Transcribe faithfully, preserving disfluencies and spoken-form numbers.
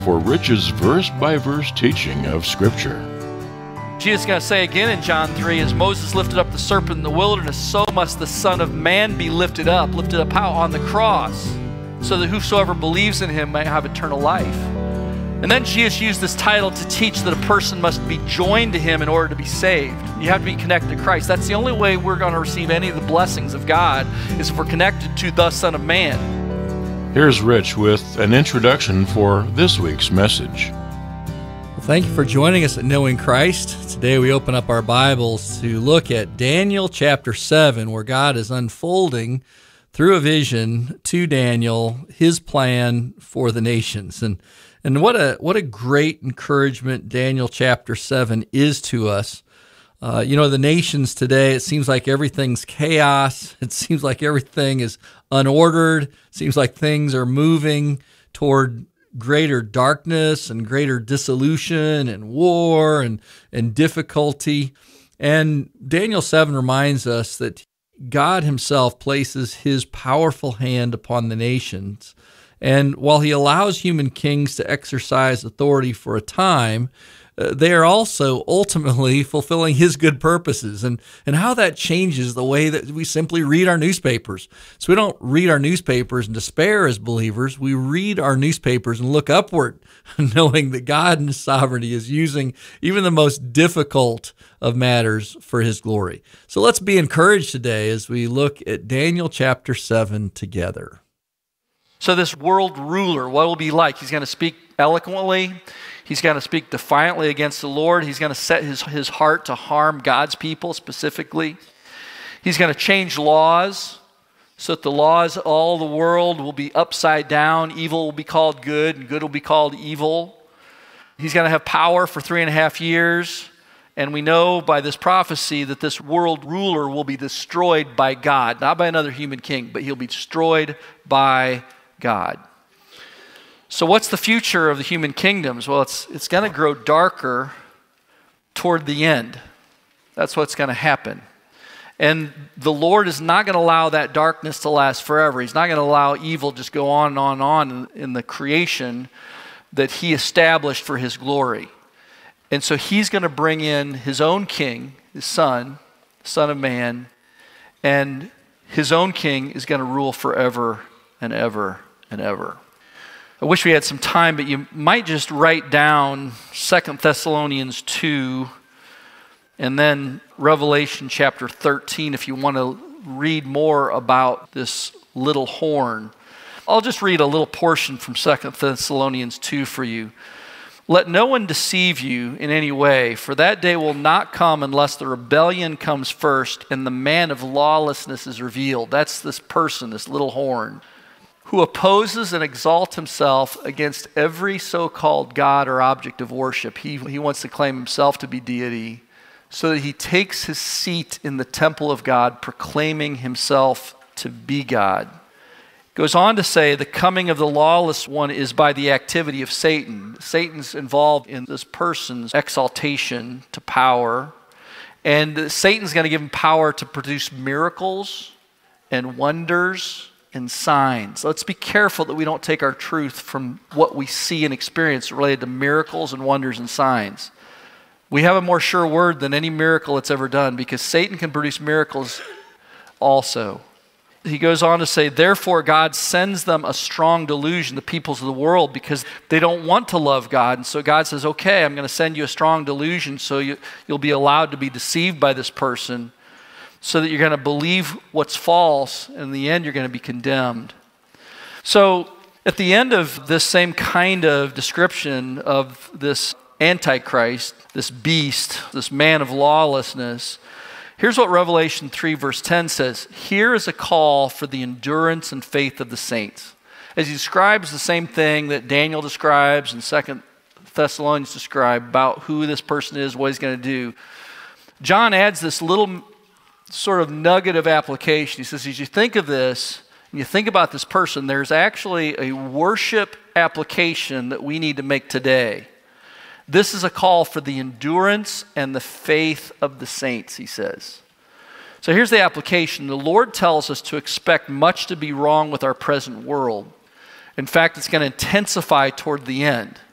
for Rich's verse-by-verse teaching of Scripture. Jesus is going to say again in John three, as Moses lifted up the serpent in the wilderness, so must the Son of Man be lifted up. Lifted up how? On the cross, so that whosoever believes in him may have eternal life. And then Jesus used this title to teach that a person must be joined to him in order to be saved. You have to be connected to Christ. That's the only way we're going to receive any of the blessings of God, is if we're connected to the Son of Man. Here's Rich with an introduction for this week's message. Well, thank you for joining us at Knowing Christ. Today we open up our Bibles to look at Daniel chapter seven, where God is unfolding through a vision to Daniel his plan for the nations. And and what a what a great encouragement Daniel chapter seven is to us. Uh, you know, the nations today, it seems like everything's chaos. It seems like everything is unordered. It seems like things are moving toward greater darkness and greater dissolution and war and, and difficulty. And Daniel seven reminds us that God himself places his powerful hand upon the nations. And while he allows human kings to exercise authority for a time, uh, they are also ultimately fulfilling his good purposes, and, and how that changes the way that we simply read our newspapers. So we don't read our newspapers and despair as believers. We read our newspapers and look upward, knowing that God in his sovereignty is using even the most difficult of matters for his glory. So let's be encouraged today as we look at Daniel chapter seven together. So this world ruler, what will be like? He's going to speak eloquently. He's going to speak defiantly against the Lord. He's going to set his, his heart to harm God's people specifically. He's going to change laws so that the laws of all the world will be upside down. Evil will be called good, and good will be called evil. He's going to have power for three and a half years. And we know by this prophecy that this world ruler will be destroyed by God, not by another human king, but he'll be destroyed by God. So what's the future of the human kingdoms? Well, it's it's going to grow darker toward the end. That's what's going to happen. And the Lord is not going to allow that darkness to last forever. He's not going to allow evil just go on and on and on in, in the creation that he established for his glory. And so he's going to bring in his own king, his son, Son of Man, and his own king is going to rule forever and ever and ever. I wish we had some time, but you might just write down Second Thessalonians two and then Revelation chapter thirteen if you want to read more about this little horn. I'll just read a little portion from Second Thessalonians two for you. Let no one deceive you in any way, for that day will not come unless the rebellion comes first and the man of lawlessness is revealed. That's this person, this little horn, who opposes and exalts himself against every so-called God or object of worship. He, he wants to claim himself to be deity, so that he takes his seat in the temple of God, proclaiming himself to be God. Goes on to say the coming of the lawless one is by the activity of Satan. Satan's involved in this person's exaltation to power, and Satan's going to give him power to produce miracles and wonders and signs. Let's be careful that we don't take our truth from what we see and experience related to miracles and wonders and signs. We have a more sure word than any miracle that's ever done, because Satan can produce miracles also. He goes on to say, therefore God sends them a strong delusion, the peoples of the world, because they don't want to love God. And so God says, okay, I'm going to send you a strong delusion so you, you'll be allowed to be deceived by this person, so that you're going to believe what's false, and in the end you're going to be condemned. So at the end of this same kind of description of this Antichrist, this beast, this man of lawlessness, here's what Revelation three verse ten says. Here is a call for the endurance and faith of the saints. As he describes the same thing that Daniel describes and Second Thessalonians describe about who this person is, what he's going to do, John adds this little sort of nugget of application. He says, as you think of this, and you think about this person, there's actually a worship application that we need to make today. This is a call for the endurance and the faith of the saints, he says. So here's the application. The Lord tells us to expect much to be wrong with our present world. In fact, it's going to intensify toward the end.